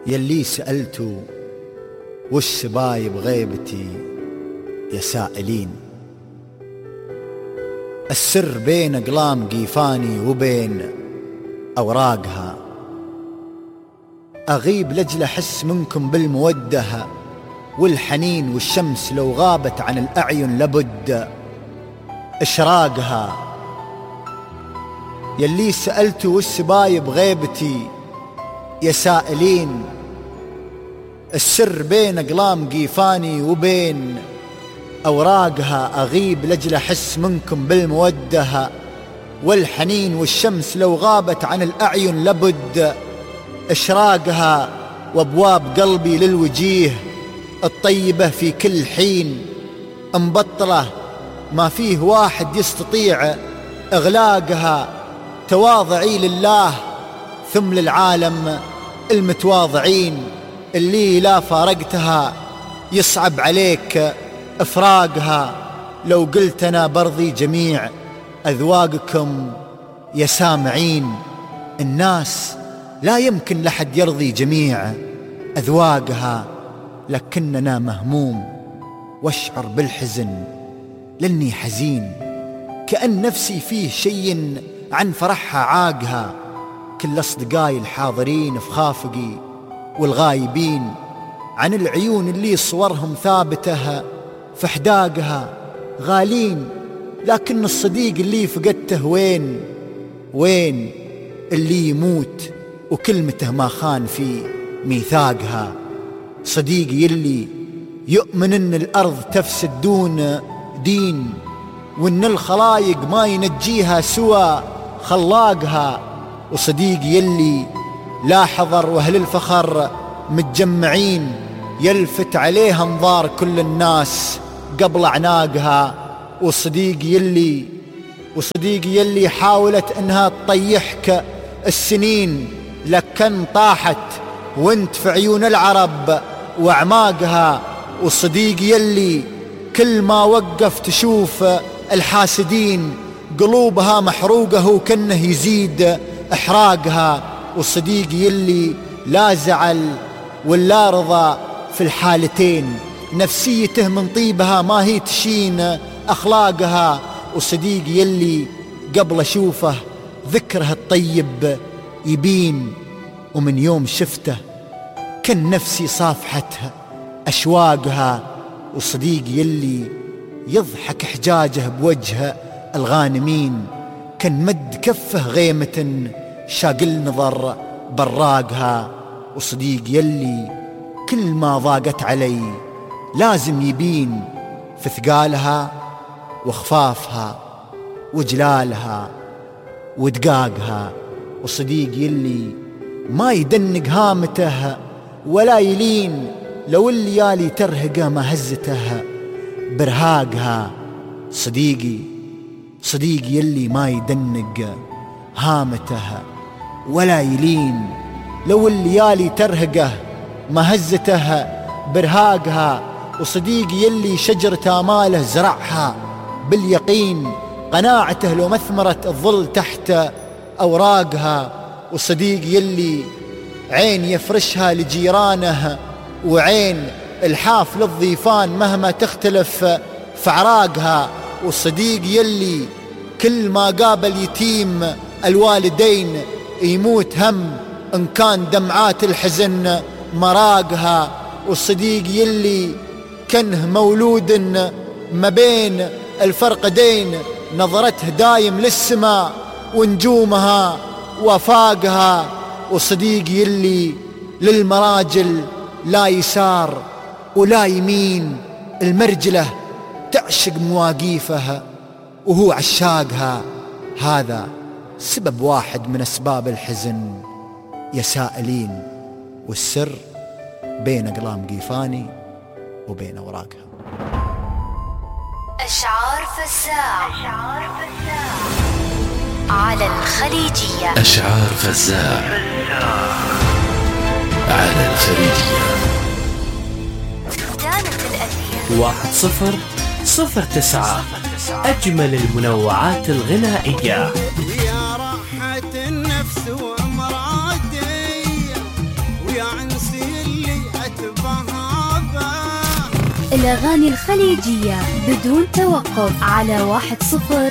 يلي سألتوا وش سباي بغيبتي يا سائلين، السر بين أقلام قيفاني وبين أوراقها، أغيب لجل أحس منكم بالمودة والحنين، والشمس لو غابت عن الأعين لابد إشراقها. يلي سألتوا وش سباي بغيبتي يا سائلين، السر بين أقلام قيفاني وبين أوراقها، أغيب لجل أحس منكم بالمودة والحنين، والشمس لو غابت عن الأعين لابد إشراقها، وأبواب قلبي للوجيه الطيبة في كل حين مبطلة، ما فيه واحد يستطيع إغلاقها. تواضعي لله ثم للعالم المتواضعين، اللي لا فارقتها يصعب عليك إفراقها. لو قلت أنا برضي جميع أذواقكم يا سامعين، الناس لا يمكن لحد يرضي جميع أذواقها، لكننا مهموم واشعر بالحزن لأني حزين، كأن نفسي فيه شيء عن فرحها عاقها. كل أصدقائي الحاضرين في خافقي والغايبين، عن العيون اللي صورهم ثابته في حداقها غالين، لكن الصديق اللي فقدته وين اللي يموت وكلمته ما خان في ميثاقها. صديقي يلي يؤمن ان الأرض تفسد دون دين، وان الخلايق ما ينجيها سوى خلاقها. وصديقي يلي لا حضر واهل الفخر متجمعين، يلفت عليها انظار كل الناس قبل اعناقها. وصديقي يلي حاولت انها تطيحك السنين، لكن طاحت وانت في عيون العرب واعماقها. وصديقي يلي كل ما وقف تشوف الحاسدين قلوبها محروقة وكأنه يزيد إحراقها. وصديقي يلي لا زعل ولا رضا في الحالتين، نفسيته من طيبها ما هي تشين أخلاقها. وصديقي يلي قبل أشوفه ذكره الطيب يبين، ومن يوم شفته كان نفسي صافحتها أشواقها. وصديقي يلي يضحك حجاجه بوجه الغانمين، كان مد كفه غيمة شاقل نظر براقها. وصديقي يلي كل ما ضاقت علي لازم يبين في ثقالها وخفافها وجلالها ودقاقها. وصديقي يلي ما يدنق هامته ولا يلين، لو الليالي ترهقه ما هزته برهاقها. صديقي يلي ما يدنق هامته ولا يلين، لو الليالي ترهقه ما هزته برهاقها. وصديقي يلي شجرة آماله زرعها باليقين، قناعته لو مثمرة الظل تحت أوراقها. وصديقي يلي عين يفرشها لجيرانه، وعين الحاف للضيفان مهما تختلف في عراقها. والصديق يلي كل ما قابل يتيم الوالدين يموت هم إن كان دمعات الحزن مراقها. والصديق يلي كنه مولود ما بين الفرقدين، نظرته دايم للسماء ونجومها وفاقها. والصديق يلي للمراجل لا يسار ولا يمين، المرجلة تعشق مواقيفها وهو عشاقها. هذا سبب واحد من أسباب الحزن يا سائلين، والسر بين أقلام قيفاني وبين أوراقها. أشعار فزاع على الخليجية. أشعار فزاع على الخليجية. كانت الأثير 1009 أجمل المنوعات الغنائية. ويا راحة النفس وأمراضي ويا عنسي الأغاني الخليجية بدون توقف على 10